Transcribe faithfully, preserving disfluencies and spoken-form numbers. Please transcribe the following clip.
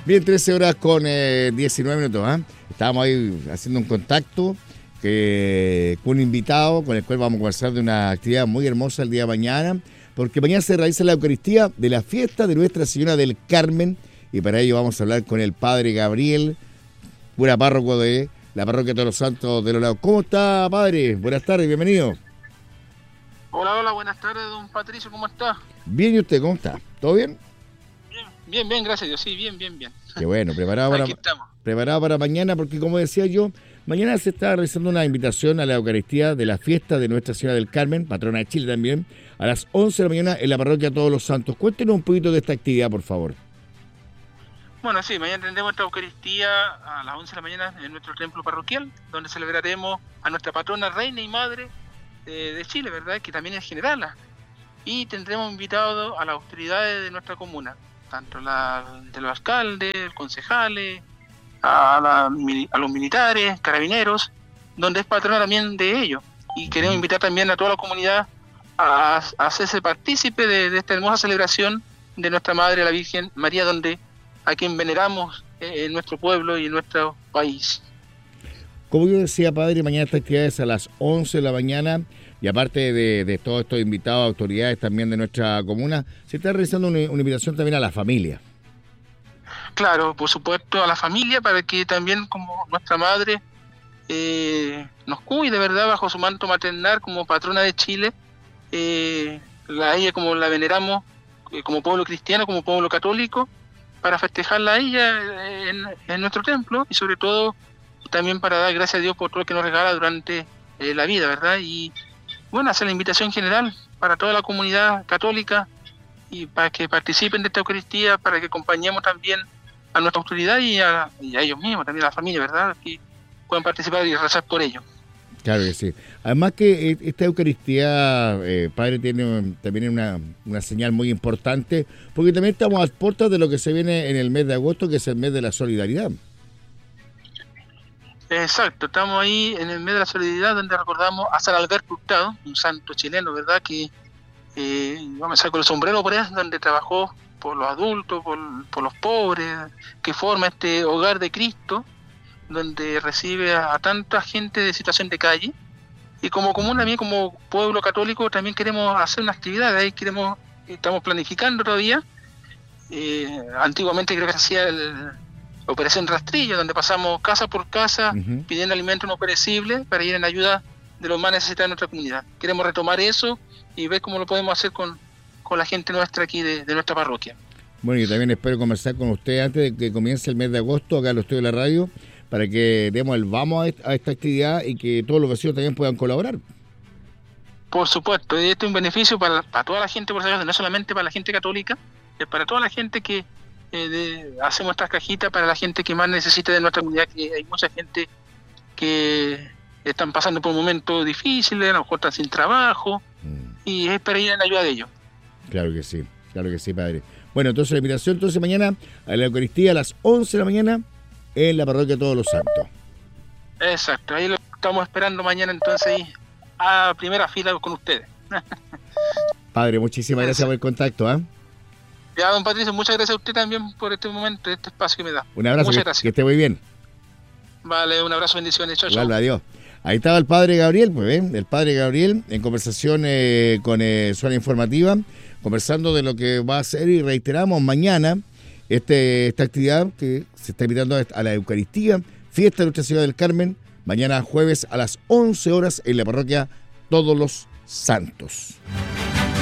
Bien, trece horas con eh, diecinueve minutos. ¿eh? Estábamos ahí haciendo un contacto que, con un invitado con el cual vamos a conversar de una actividad muy hermosa el día de mañana, porque mañana se realiza la Eucaristía de la fiesta de Nuestra Señora del Carmen, y para ello vamos a hablar con el Padre Gabriel, cura párroco de la Parroquia de Todos los Santos de los Lagos. ¿Cómo está, Padre? Buenas tardes, bienvenido. Hola, hola, buenas tardes, don Patricio, ¿cómo está? Bien, ¿y usted cómo está? ¿Todo bien? Bien, bien, bien, gracias a Dios, sí, bien, bien, bien. Qué bueno, preparado para, Aquí estamos. preparado para mañana, porque como decía yo, mañana se está realizando una invitación a la Eucaristía de la fiesta de Nuestra Señora del Carmen, patrona de Chile también, a las once de la mañana en la Parroquia Todos los Santos. Cuéntenos un poquito de esta actividad, por favor. Bueno, sí, mañana tendremos nuestra Eucaristía a las once de la mañana en nuestro templo parroquial, donde celebraremos a nuestra patrona, reina y madre de, de Chile, ¿verdad? Que también es generala. Y tendremos invitados a las autoridades de nuestra comuna, tanto la, de los alcaldes, concejales, a, la, a los militares, carabineros, donde es patrona también de ellos. Y queremos invitar también a toda la comunidad a, a hacerse partícipe de, de esta hermosa celebración de nuestra Madre, la Virgen María, donde a quien veneramos en nuestro pueblo y en nuestro país. Como yo decía, Padre, mañana esta actividad es a las once de la mañana, y aparte de, de todos estos invitados, autoridades también de nuestra comuna, se está realizando una, una invitación también a la familia. Claro, por supuesto, a la familia, para que también como nuestra madre eh, nos cuide, ¿verdad?, bajo su manto maternal como patrona de Chile, eh, la, ella como la veneramos eh, como pueblo cristiano, como pueblo católico, para festejarla a ella en, en nuestro templo, y sobre todo también para dar gracias a Dios por todo lo que nos regala durante eh, la vida, ¿verdad? Y bueno, hacer la invitación general para toda la comunidad católica y para que participen de esta Eucaristía, para que acompañemos también a nuestra autoridad y a, y a ellos mismos, también a la familia, ¿verdad? Que puedan participar y rezar por ellos. Claro que sí. Además que esta Eucaristía, eh, Padre, tiene también una, una señal muy importante, porque también estamos a puertas de lo que se viene en el mes de agosto, que es el mes de la solidaridad. Exacto, estamos ahí en el mes de la solidaridad, donde recordamos a San Alberto Hurtado, un santo chileno, ¿verdad? Que eh, vamos a sacar el sombrero por él, donde trabajó por los adultos, por, por los pobres, que forma este hogar de Cristo, donde recibe a, a tanta gente de situación de calle. Y como común, también como pueblo católico, también queremos hacer una actividad, ahí queremos, estamos planificando todavía. Eh, antiguamente creo que se hacía el Operación Rastrillo, donde pasamos casa por casa, uh-huh, pidiendo alimentos no perecibles para ir en ayuda de los más necesitados de nuestra comunidad. Queremos retomar eso y ver cómo lo podemos hacer con, con la gente nuestra aquí de, de nuestra parroquia. Bueno, yo también espero conversar con usted antes de que comience el mes de agosto, acá en los estudios de la radio, para que demos el vamos a esta actividad y que todos los vecinos también puedan colaborar. Por supuesto, y esto es un beneficio para, para toda la gente, por supuesto, no solamente para la gente católica, es para toda la gente que eh, de, hacemos estas cajitas para la gente que más necesita de nuestra comunidad, que hay mucha gente que están pasando por momentos difíciles, a lo mejor están sin trabajo, mm. y es para ir en ayuda de ellos. Claro que sí, claro que sí, Padre. Bueno, entonces la invitación entonces mañana a la Eucaristía a las once de la mañana en la Parroquia Todos los Santos. Exacto, ahí lo estamos esperando mañana entonces ahí a primera fila con ustedes. Padre, muchísimas gracias, gracias por el contacto. ¿eh? Ya, don Patricio, muchas gracias a usted también por este momento, este espacio que me da. Un abrazo, muchas que, gracias. Que esté muy bien. Vale, un abrazo, bendiciones. Chau, chau. Igual, adiós. Ahí estaba el Padre Gabriel, pues ven, el Padre Gabriel en conversación eh, con eh, Zona Informativa, conversando de lo que va a ser, y reiteramos mañana este esta actividad que se está invitando a la Eucaristía, fiesta de Nuestra Señora del Carmen, mañana jueves a las once horas en la Parroquia Todos los Santos.